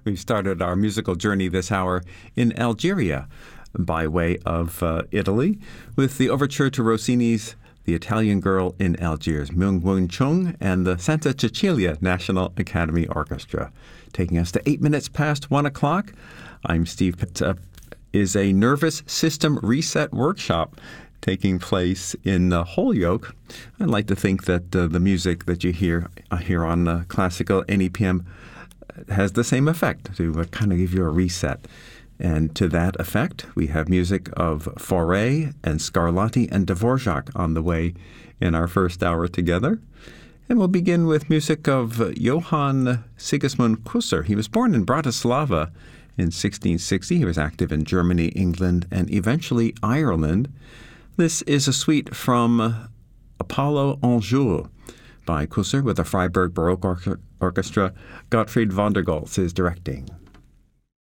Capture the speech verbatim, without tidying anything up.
We've started our musical journey this hour in Algeria by way of uh, Italy with the overture to Rossini's The Italian Girl in Algiers, Myung Won Chung, and the Santa Cecilia National Academy Orchestra. Taking us to eight minutes past one o'clock. I'm Steve Pitt. Uh, is a nervous system reset workshop taking place in uh, Holyoke. I'd like to think that uh, the music that you hear uh, here on uh, Classical N E P M has the same effect, to uh, kind of give you a reset. And to that effect, we have music of Fauré and Scarlatti and Dvorak on the way in our first hour together. And we'll begin with music of uh, Johann Sigismund Kusser. He was born in Bratislava in sixteen sixty. He was active in Germany, England, and eventually Ireland. This is a suite from Apollo en Jour by Kusser with the Freiburg Baroque Orchestra. Gottfried van der Goltz is directing.